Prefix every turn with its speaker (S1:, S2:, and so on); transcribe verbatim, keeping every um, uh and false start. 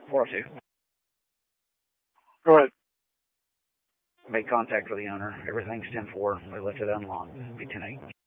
S1: four oh two.
S2: Go ahead.
S1: Made contact with the owner. Everything's ten four. We left it unlocked. Be ten eight.